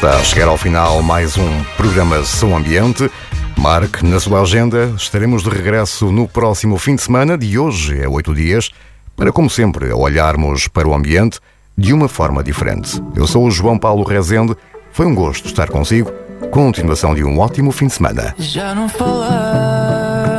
Está a chegar ao final mais um programa Som Ambiente. Marque na sua agenda, estaremos de regresso no próximo fim de semana, de hoje a 8 dias, para, como sempre, olharmos para o ambiente de uma forma diferente. Eu sou o João Paulo Rezende, foi um gosto estar consigo. Continuação de um ótimo fim de semana. Já não falar